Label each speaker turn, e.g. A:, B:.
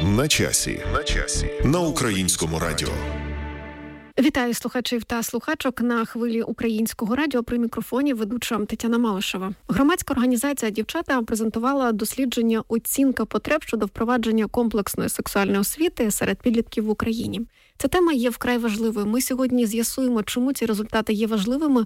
A: На часі. На Українському радіо.
B: Вітаю слухачів та слухачок на хвилі Українського радіо. При мікрофоні ведуча Тетяна Малишева. Громадська організація «Дівчата» презентувала дослідження «Оцінка потреб щодо впровадження комплексної сексуальної освіти серед підлітків в Україні». Ця тема є вкрай важливою. Ми сьогодні з'ясуємо, чому ці результати є важливими